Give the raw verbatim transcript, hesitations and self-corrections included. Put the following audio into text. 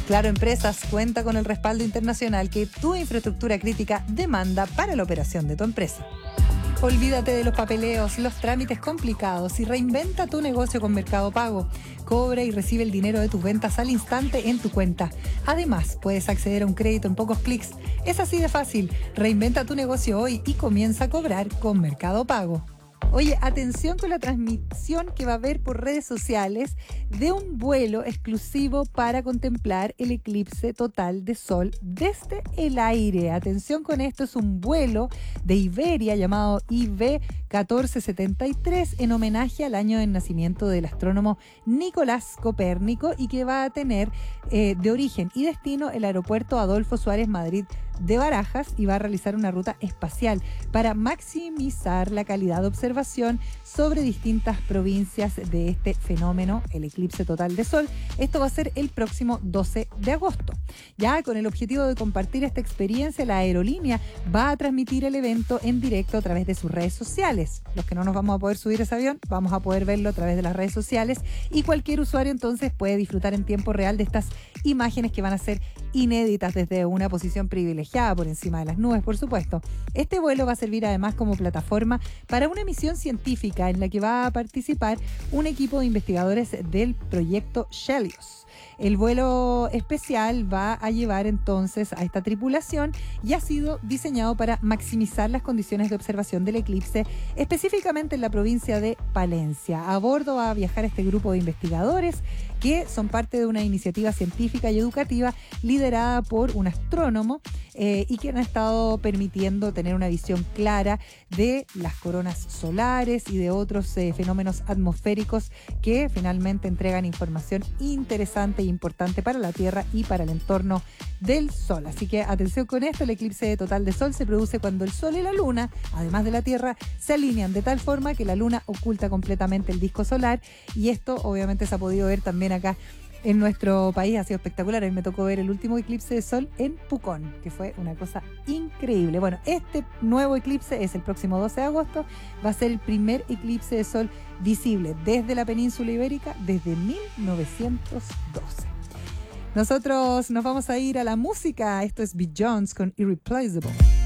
Claro Empresas cuenta con el respaldo internacional que tu infraestructura crítica demanda para la operación de tu empresa. Olvídate de los papeleos, los trámites complicados y reinventa tu negocio con Mercado Pago. Cobra y recibe el dinero de tus ventas al instante en tu cuenta. Además, puedes acceder a un crédito en pocos clics. Es así de fácil. Reinventa tu negocio hoy y comienza a cobrar con Mercado Pago. Oye, atención con la transmisión que va a haber por redes sociales de un vuelo exclusivo para contemplar el eclipse total de sol desde el aire. Atención con esto, es un vuelo de Iberia llamado I B catorce setenta y tres en homenaje al año de nacimiento del astrónomo Nicolás Copérnico y que va a tener eh, de origen y destino el aeropuerto Adolfo Suárez Madrid de Barajas y va a realizar una ruta espacial para maximizar la calidad de observación sobre distintas provincias de este fenómeno, el eclipse total de sol. Esto va a ser el próximo doce de agosto. Ya con el objetivo de compartir esta experiencia, la aerolínea va a transmitir el evento en directo a través de sus redes sociales. Los que no nos vamos a poder subir a ese avión, vamos a poder verlo a través de las redes sociales y cualquier usuario entonces puede disfrutar en tiempo real de estas imágenes que van a ser inéditas desde una posición privilegiada por encima de las nubes, por supuesto. Este vuelo va a servir además como plataforma para una misión científica en la que va a participar un equipo de investigadores del proyecto Helios. El vuelo especial va a llevar entonces a esta tripulación y ha sido diseñado para maximizar las condiciones de observación del eclipse, específicamente en la provincia de Palencia. A bordo va a viajar este grupo de investigadores que son parte de una iniciativa científica y educativa liderada por un astrónomo eh, y que han estado permitiendo tener una visión clara de las coronas solares y de otros eh, fenómenos atmosféricos que finalmente entregan información interesante e importante para la Tierra y para el entorno del Sol. Así que atención con esto, el eclipse total de Sol se produce cuando el Sol y la Luna, además de la Tierra, se alinean de tal forma que la Luna oculta completamente el disco solar y esto obviamente se ha podido ver también acá en nuestro país. Ha sido espectacular. A mí me tocó ver el último eclipse de sol en Pucón, que fue una cosa increíble. Bueno, este nuevo eclipse es el próximo doce de agosto. Va a ser el primer eclipse de sol visible desde la península ibérica desde mil novecientos doce. Nosotros nos vamos a ir a la música. Esto es Bee Gees con Irreplaceable.